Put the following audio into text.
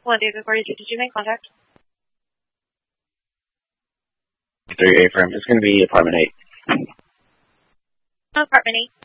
1 David 42, did you make contact? 3 A firm. It's going to be apartment 8. Apartment 8.